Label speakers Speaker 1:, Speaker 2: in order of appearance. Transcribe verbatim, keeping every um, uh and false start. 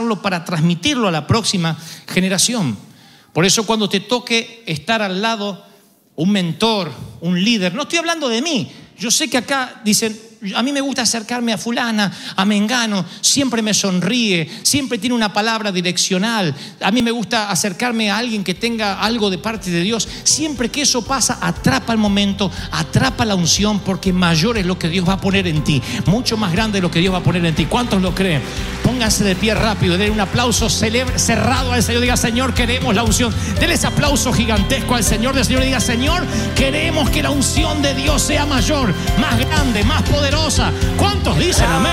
Speaker 1: utilizarlo para transmitirlo a la próxima generación. Por eso cuando te toque estar al lado un mentor, un líder, no estoy hablando de mí. Yo sé que acá dicen, a mí me gusta acercarme a fulana, a mengano, siempre me sonríe, siempre tiene una palabra direccional. A mí me gusta acercarme a alguien que tenga algo de parte de Dios. Siempre que eso pasa, atrapa el momento, atrapa la unción, porque mayor es lo que Dios va a poner en ti, mucho más grande es lo que Dios va a poner en ti. ¿Cuántos lo creen? Pónganse de pie rápido, denle un aplauso celebre, cerrado al Señor. Diga, Señor, queremos la unción. Denle ese aplauso gigantesco al Señor del Señor y diga, Señor, queremos que la unción de Dios sea mayor, más grande, más poderosa. ¿Cuántos dicen amén?